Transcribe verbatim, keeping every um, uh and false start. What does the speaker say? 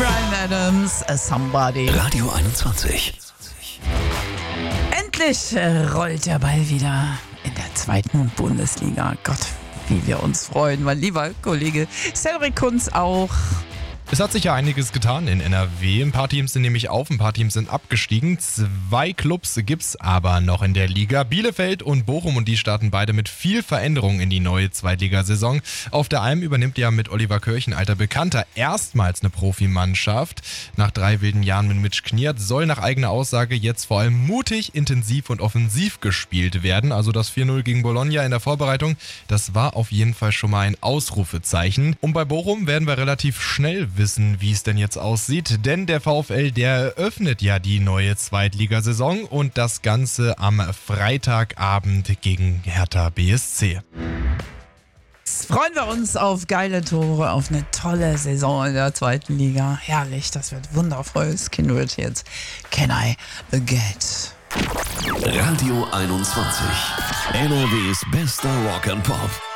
Bryan Adams, Somebody. Radio einundzwanzig. Endlich äh, rollt der Ball wieder in der zweiten Bundesliga. Gott, wie wir uns freuen, mein lieber Kollege Cedric Kunz auch. Es hat sich ja einiges getan in N R W. Ein paar Teams sind nämlich auf, ein paar Teams sind abgestiegen. Zwei Clubs gibt's aber noch in der Liga. Bielefeld und Bochum, und die starten beide mit viel Veränderung in die neue Zweitligasaison. Auf der Alm übernimmt ja mit Oliver Kirchen, alter Bekannter, erstmals eine Profimannschaft. Nach drei wilden Jahren mit Mitch Kniert soll nach eigener Aussage jetzt vor allem mutig, intensiv und offensiv gespielt werden. Also das vier null gegen Bologna in der Vorbereitung, das war auf jeden Fall schon mal ein Ausrufezeichen. Und bei Bochum werden wir relativ schnell wissen, wissen, wie es denn jetzt aussieht, denn der VfL, der eröffnet ja die neue Zweitligasaison, und das Ganze am Freitagabend gegen Hertha B S C. Jetzt freuen wir uns auf geile Tore, auf eine tolle Saison in der zweiten Liga. Herrlich, das wird wundervolles Kindred jetzt. Can I Get? Radio einundzwanzig. N R Ws bester Rock and Pop.